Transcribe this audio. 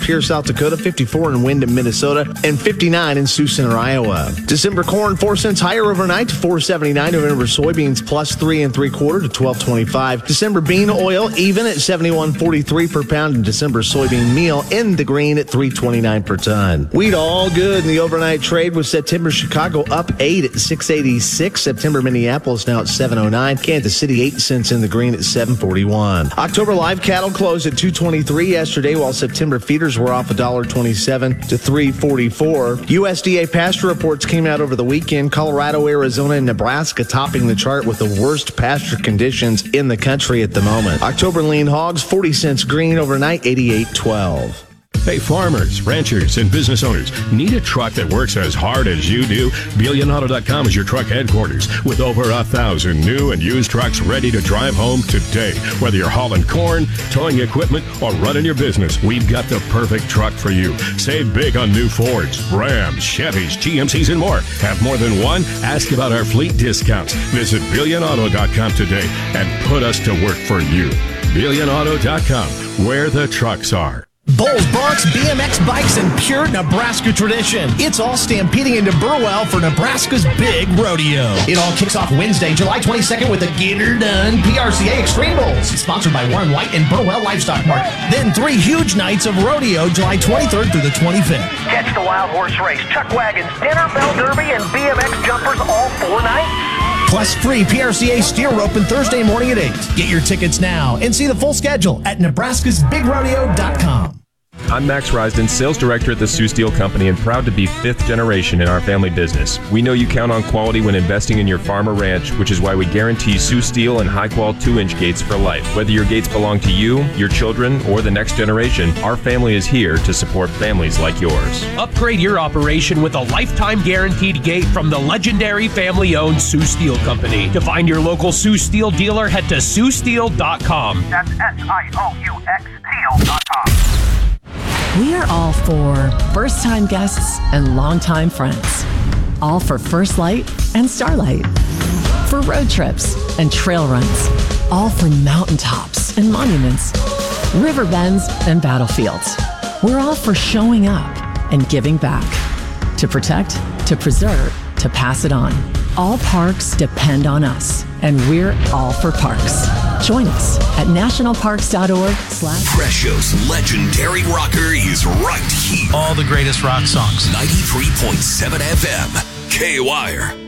Pierce, South Dakota, 54 in Windham, Minnesota, and 59 in Sioux Center, Iowa. December corn 4 cents higher overnight to $4.79. November soybeans plus 3 3/4 to $12.25. December bean oil even at $71.43 per pound, and December soybean meal in the green at $3.29 per ton. Wheat all good in the overnight trade with September Chicago up 8 at $6.86. September Minneapolis now at $7.09. Kansas City 8 cents in the green at $7.41. October live cattle closed at $2.23 yesterday, while September feeders were off $1.27 to $3.44. USDA pasture reports came out over the weekend. Colorado, Arizona, and Nebraska topping the chart with the worst pasture conditions in the country at the moment. October lean hogs 40 cents green overnight, 88.12. Hey, farmers, ranchers, and business owners, need a truck that works as hard as you do? BillionAuto.com is your truck headquarters with over 1,000 new and used trucks ready to drive home today. Whether you're hauling corn, towing equipment, or running your business, we've got the perfect truck for you. Save big on new Fords, Rams, Chevys, GMCs, and more. Have more than one? Ask about our fleet discounts. Visit BillionAuto.com today and put us to work for you. BillionAuto.com, where the trucks are. Bulls, Broncs, BMX bikes, and pure Nebraska tradition. It's all stampeding into Burwell for Nebraska's big rodeo. It all kicks off Wednesday, July 22nd with the Get Her Done PRCA Extreme Bowls, sponsored by Warren White and Burwell Livestock Market. Then 3 huge nights of rodeo, July 23rd through the 25th. Catch the Wild Horse Race, Chuck Wagons, Dinner Bell Derby, and BMX jumpers all 4 nights. Plus free PRCA steer roping Thursday morning at 8. Get your tickets now and see the full schedule at nebraskasbigrodeo.com. I'm Max Risden, sales director at the Sioux Steel Company, and proud to be 5th generation in our family business. We know you count on quality when investing in your farm or ranch, which is why we guarantee Sioux Steel and high-quality 2-inch gates for life. Whether your gates belong to you, your children, or the next generation, our family is here to support families like yours. Upgrade your operation with a lifetime guaranteed gate from the legendary family-owned Sioux Steel Company. To find your local Sioux Steel dealer, head to SiouxSteel.com. That's SIOUX Steel.com. We are all for first-time guests and longtime friends. All for First Light and Starlight. For road trips and trail runs. All for mountaintops and monuments. River bends and battlefields. We're all for showing up and giving back. To protect, to preserve, to pass it on. All parks depend on us, and we're all for parks. Join us at nationalparks.org/. Freshow's legendary rocker is right here. All the greatest rock songs. 93.7 FM, K-Wire.